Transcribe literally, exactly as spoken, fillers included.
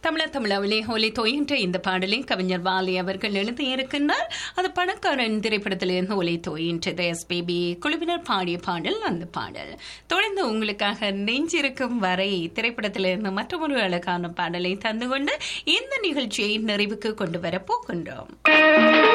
தமிழர் தமிழாவிலே ஹோலி தோயின்ற இந்த பாடலை கவிஞர் வாலி அவர்கள் எழுதியிருக்கின்றார். அது பணக்காரன் திரைப்படத்திலிருந்து ஒலி தோயின்றது. எஸ்பிபி குழுவினர் பாடிய பாடல். அந்த பாடல் தொடர்ந்து உங்களுக்காக நெஞ்சிருக்கும் வரை திரைப்படத்திலிருந்து மற்றொரு அழகான பாடலை தந்து கொண்டு இந்த நிகழ்ச்சியை நிறைவுக்கு கொண்டு வர போகின்றோம்.